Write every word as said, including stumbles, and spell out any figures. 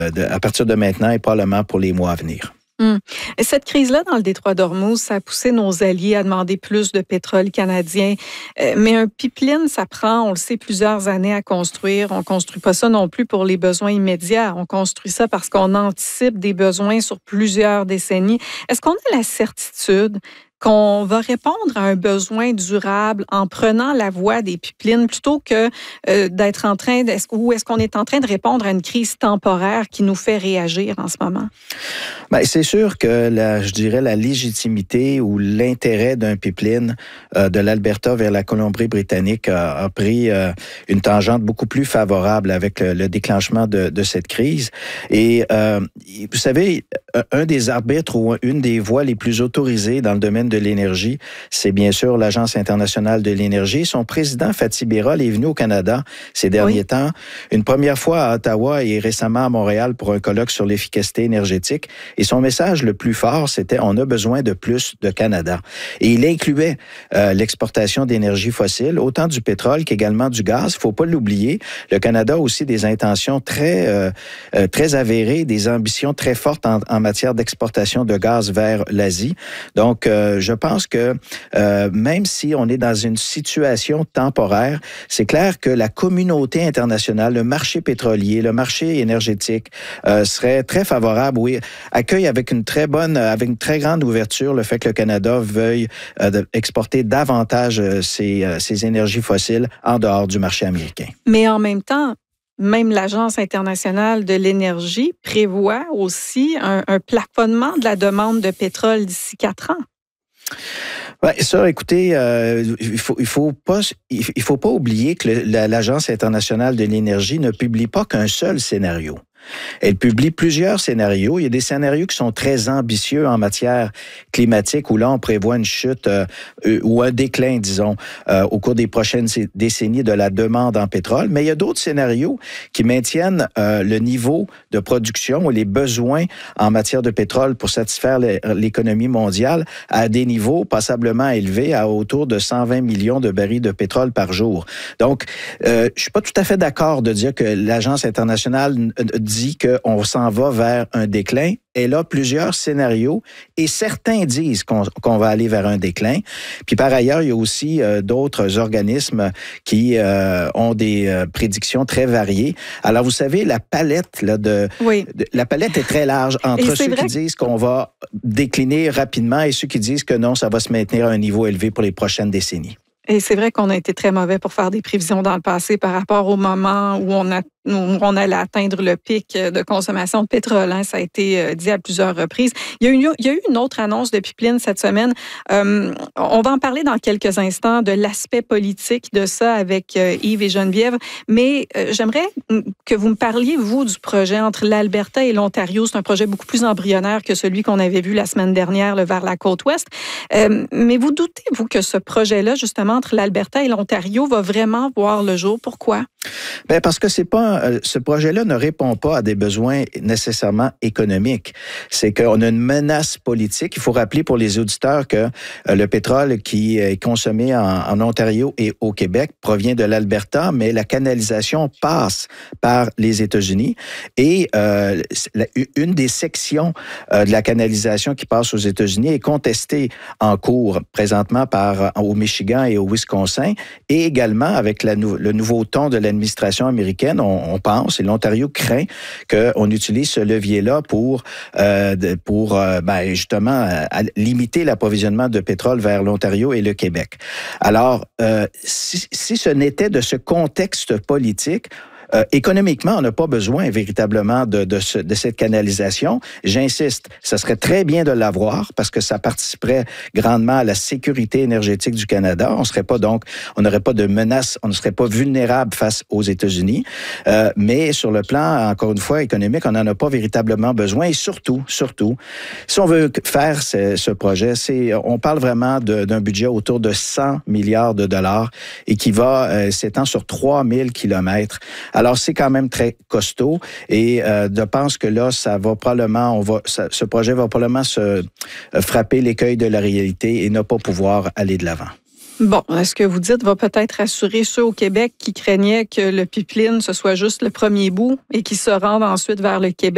de, à partir de maintenant et probablement pour les mois à venir. Hum. Et cette crise-là dans le détroit d'Ormuz, ça a poussé nos alliés à demander plus de pétrole canadien. Euh, mais un pipeline, ça prend, on le sait, plusieurs années à construire. On ne construit pas ça non plus pour les besoins immédiats. On construit ça parce qu'on anticipe des besoins sur plusieurs décennies. Est-ce qu'on a la certitude qu'on va répondre à un besoin durable en prenant la voie des pipelines plutôt que euh, d'être en train de, ou est-ce qu'on est en train de répondre à une crise temporaire qui nous fait réagir en ce moment? Bien, c'est sûr que la, je dirais la légitimité ou l'intérêt d'un pipeline euh, de l'Alberta vers la Colombie-Britannique a, a pris euh, une tangente beaucoup plus favorable avec le, le déclenchement de, de cette crise. Et euh, vous savez, un des arbitres ou une des voies les plus autorisées dans le domaine de l'énergie, c'est bien sûr l'Agence internationale de l'énergie. Son président, Fatih Birol, est venu au Canada ces derniers oui. temps, une première fois à Ottawa et récemment à Montréal pour un colloque sur l'efficacité énergétique. Et son message le plus fort, c'était « On a besoin de plus de Canada ». Et il incluait euh, l'exportation d'énergie fossile, autant du pétrole qu'également du gaz. Il ne faut pas l'oublier. Le Canada a aussi des intentions très, euh, euh, très avérées, des ambitions très fortes en, en matière d'exportation de gaz vers l'Asie. Donc, euh, je pense que euh, même si on est dans une situation temporaire, c'est clair que la communauté internationale, le marché pétrolier, le marché énergétique euh, serait très favorable, oui, accueille avec une très bonne, avec une très grande ouverture le fait que le Canada veuille euh, exporter davantage euh, ses, euh, ses énergies fossiles en dehors du marché américain. Mais en même temps, même l'Agence internationale de l'énergie prévoit aussi un, un plafonnement de la demande de pétrole d'ici quatre ans. Ouais, ça, écoutez, euh, il faut, il faut pas, il faut pas oublier que le, l'Agence internationale de l'énergie ne publie pas qu'un seul scénario. Elle publie plusieurs scénarios. Il y a des scénarios qui sont très ambitieux en matière climatique où là, on prévoit une chute euh, ou un déclin, disons, euh, au cours des prochaines décennies de la demande en pétrole. Mais il y a d'autres scénarios qui maintiennent euh, le niveau de production ou les besoins en matière de pétrole pour satisfaire l'économie mondiale à des niveaux passablement élevés, à autour de cent vingt millions de barils de pétrole par jour. Donc, euh, je suis pas tout à fait d'accord de dire que l'Agence internationale dit qu'on s'en va vers un déclin. Elle a plusieurs scénarios et certains disent qu'on, qu'on va aller vers un déclin. Puis par ailleurs, il y a aussi euh, d'autres organismes qui euh, ont des euh, prédictions très variées. Alors, vous savez, la palette là, de, oui. de la palette est très large entre ceux qui disent qu'on va décliner rapidement et ceux qui disent que non, ça va se maintenir à un niveau élevé pour les prochaines décennies. Et c'est vrai qu'on a été très mauvais pour faire des prévisions dans le passé par rapport au moment où on a où on allait atteindre le pic de consommation de pétrole. Hein, ça a été dit à plusieurs reprises. Il y a eu, il y a eu une autre annonce de pipeline cette semaine. Euh, on va en parler dans quelques instants de l'aspect politique de ça avec euh, Yves et Geneviève, mais euh, j'aimerais que vous me parliez, vous, du projet entre l'Alberta et l'Ontario. C'est un projet beaucoup plus embryonnaire que celui qu'on avait vu la semaine dernière là, vers la côte ouest. Euh, mais vous doutez-vous que ce projet-là, justement, entre l'Alberta et l'Ontario, va vraiment voir le jour? Pourquoi? Bien, parce que c'est pas ce projet-là ne répond pas à des besoins nécessairement économiques. C'est qu'on a une menace politique. Il faut rappeler pour les auditeurs que le pétrole qui est consommé en, en Ontario et au Québec provient de l'Alberta, mais la canalisation passe par les États-Unis. Et euh, une des sections euh, de la canalisation qui passe aux États-Unis est contestée en cours présentement par au Michigan et au Wisconsin, et également avec la, le nouveau ton de l'administration américaine, on, on pense, et l'Ontario craint qu'on utilise ce levier-là pour, euh, pour euh, ben, justement euh, limiter l'approvisionnement de pétrole vers l'Ontario et le Québec. Alors, euh, si, si ce n'était de ce contexte politique, Euh, économiquement, on n'a pas besoin véritablement de, de, ce, de cette canalisation. J'insiste, ça serait très bien de l'avoir parce que ça participerait grandement à la sécurité énergétique du Canada. On serait pas donc, on n'aurait pas de menace, on ne serait pas vulnérable face aux États-Unis. Euh, mais sur le plan, encore une fois, économique, on n'en a pas véritablement besoin. Et surtout, surtout, si on veut faire ce, ce projet, c'est, on parle vraiment de, d'un budget autour de cent milliards de dollars et qui va euh, s'étendre sur trois mille kilomètres. Alors, c'est quand même très costaud et euh, je pense que là, ça va probablement, on va, ça, ce projet va probablement se euh, frapper l'écueil de la réalité et ne pas pouvoir aller de l'avant. Bon, ce que vous dites va peut-être rassurer ceux au Québec qui craignaient que le pipeline, ce soit juste le premier bout et qui se rendent ensuite vers le Québec.